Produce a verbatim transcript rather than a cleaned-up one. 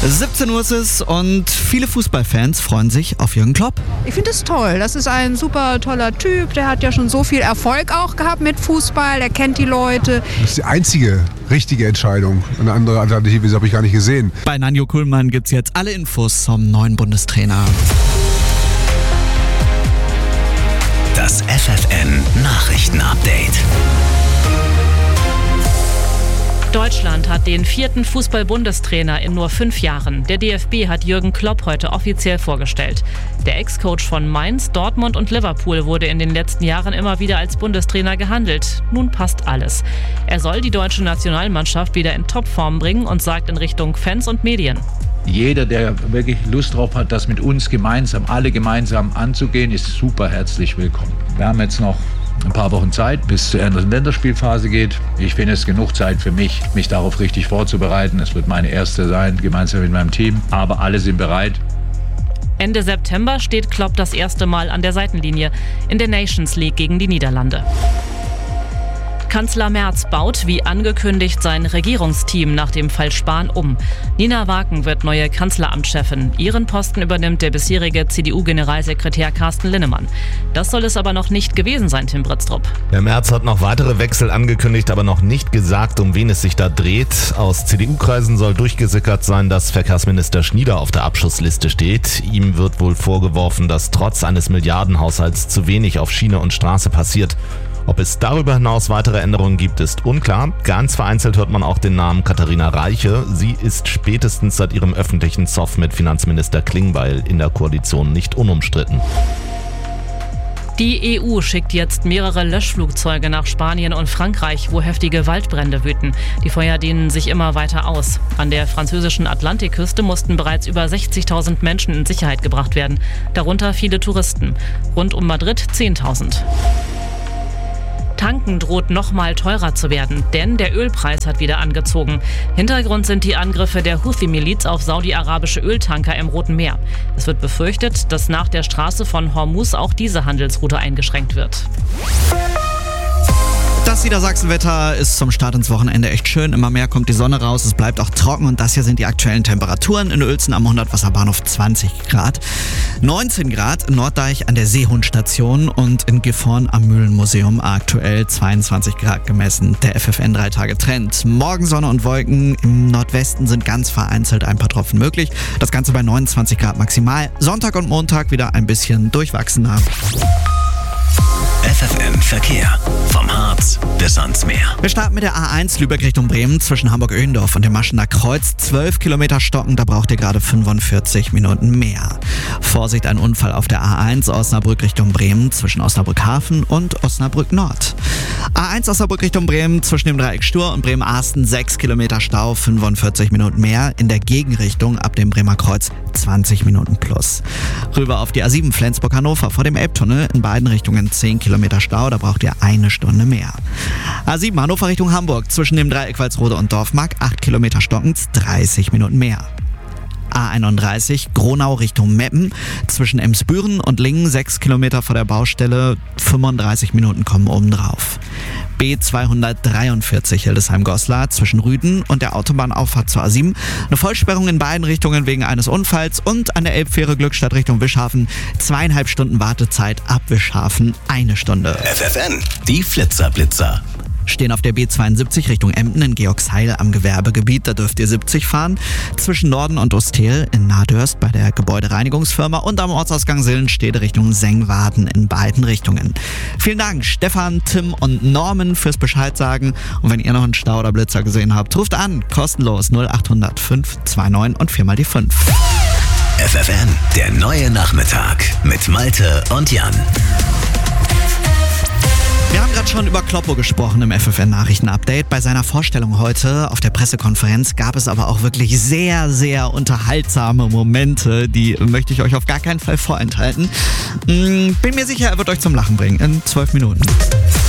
siebzehn Uhr ist es und viele Fußballfans freuen sich auf Jürgen Klopp. Ich finde es toll. Das ist ein super toller Typ. Der hat ja schon so viel Erfolg auch gehabt mit Fußball. Er kennt die Leute. Das ist die einzige richtige Entscheidung. Eine andere Alternative habe ich gar nicht gesehen. Bei Nanjo Kuhlmann gibt es jetzt alle Infos zum neuen Bundestrainer. Das F F N Nachrichten-Update. Deutschland hat den vierten Fußball-Bundestrainer in nur fünf Jahren. Der D F B hat Jürgen Klopp heute offiziell vorgestellt. Der Ex-Coach von Mainz, Dortmund und Liverpool wurde in den letzten Jahren immer wieder als Bundestrainer gehandelt. Nun passt alles. Er soll die deutsche Nationalmannschaft wieder in Topform bringen und sagt in Richtung Fans und Medien: Jeder, der wirklich Lust drauf hat, das mit uns gemeinsam, alle gemeinsam anzugehen, ist super herzlich willkommen. Wir haben jetzt noch ein paar Wochen Zeit, bis zur ersten Länderspielphase geht. Ich finde es genug Zeit für mich, mich darauf richtig vorzubereiten. Es wird meine erste sein, gemeinsam mit meinem Team. Aber alle sind bereit. Ende September steht Klopp das erste Mal an der Seitenlinie in der Nations League gegen die Niederlande. Kanzler Merz baut, wie angekündigt, sein Regierungsteam nach dem Fall Spahn um. Nina Waken wird neue Kanzleramtschefin. Ihren Posten übernimmt der bisherige C D U-Generalsekretär Carsten Linnemann. Das soll es aber noch nicht gewesen sein, Tim Britztrup. Der Merz hat noch weitere Wechsel angekündigt, aber noch nicht gesagt, um wen es sich da dreht. Aus C D U-Kreisen soll durchgesickert sein, dass Verkehrsminister Schnieder auf der Abschussliste steht. Ihm wird wohl vorgeworfen, dass trotz eines Milliardenhaushalts zu wenig auf Schiene und Straße passiert. Ob es darüber hinaus weitere Änderungen gibt, ist unklar. Ganz vereinzelt hört man auch den Namen Katharina Reiche. Sie ist spätestens seit ihrem öffentlichen Zoff mit Finanzminister Klingbeil in der Koalition nicht unumstritten. Die E U schickt jetzt mehrere Löschflugzeuge nach Spanien und Frankreich, wo heftige Waldbrände wüten. Die Feuer dehnen sich immer weiter aus. An der französischen Atlantikküste mussten bereits über sechzigtausend Menschen in Sicherheit gebracht werden, darunter viele Touristen. Rund um Madrid zehntausend. Tanken droht noch mal teurer zu werden, denn der Ölpreis hat wieder angezogen. Hintergrund sind die Angriffe der Houthi-Miliz auf saudi-arabische Öltanker im Roten Meer. Es wird befürchtet, dass nach der Straße von Hormuz auch diese Handelsroute eingeschränkt wird. Das Niedersachsenwetter ist zum Start ins Wochenende echt schön. Immer mehr kommt die Sonne raus, es bleibt auch trocken und das hier sind die aktuellen Temperaturen. In Uelzen am Hundertwasserbahnhof zwanzig Grad, neunzehn Grad in Norddeich an der Seehundstation und in Gifhorn am Mühlenmuseum aktuell zweiundzwanzig Grad gemessen. Der F F N drei Tage Trend. Morgen Sonne und Wolken, im Nordwesten sind ganz vereinzelt ein paar Tropfen möglich. Das Ganze bei neunundzwanzig Grad maximal. Sonntag und Montag wieder ein bisschen durchwachsener. F F N Verkehr. Vom Harz bis ans Meer. Wir starten mit der A eins Lübeck Richtung Bremen zwischen Hamburg-Öhendorf und dem Maschener Kreuz. zwölf Kilometer stocken, da braucht ihr gerade fünfundvierzig Minuten mehr. Vorsicht, ein Unfall auf der A eins Osnabrück Richtung Bremen zwischen Osnabrück-Hafen und Osnabrück-Nord. A eins Osnabrück Richtung Bremen zwischen dem Dreieck Stur und Bremen-Arsten sechs Kilometer Stau, fünfundvierzig Minuten mehr. In der Gegenrichtung ab dem Bremer Kreuz zwanzig Minuten plus. Rüber auf die A sieben Flensburg-Hannover vor dem Elbtunnel in beiden Richtungen zehn Kilometer Stau, da braucht ihr eine Stunde mehr. A sieben Hannover Richtung Hamburg zwischen dem Dreieck Walsrode und Dorfmark acht Kilometer stockend, dreißig Minuten mehr. A einunddreißig Gronau Richtung Meppen zwischen Emsbüren und Lingen sechs Kilometer vor der Baustelle, fünfunddreißig Minuten kommen obendrauf. B zweihundertdreiundvierzig Hildesheim-Goslar zwischen Rüden und der Autobahnauffahrt zur A sieben. Eine Vollsperrung in beiden Richtungen wegen eines Unfalls und an der Elbfähre Glückstadt Richtung Wischhafen zweieinhalb Stunden Wartezeit, ab Wischhafen eine Stunde. F F N, die Flitzer-Blitzer. Stehen auf der B zweiundsiebzig Richtung Emden in Georgsheil am Gewerbegebiet, da dürft ihr siebzig fahren. Zwischen Norden und Ostel in Nadörst bei der Gebäudereinigungsfirma und am Ortsausgang Sillenstede Richtung Sengwarden in beiden Richtungen. Vielen Dank Stefan, Tim und Norman fürs Bescheid sagen. Und wenn ihr noch einen Stau oder Blitzer gesehen habt, ruft an, kostenlos null achthundert fünf zwei neun und vier mal die fünf. F F N, der neue Nachmittag mit Malte und Jan. Wir haben gerade schon über Kloppo gesprochen im F F N-Nachrichten-Update. Bei seiner Vorstellung heute auf der Pressekonferenz gab es aber auch wirklich sehr, sehr unterhaltsame Momente. Die möchte ich euch auf gar keinen Fall vorenthalten. Bin mir sicher, er wird euch zum Lachen bringen in zwölf Minuten.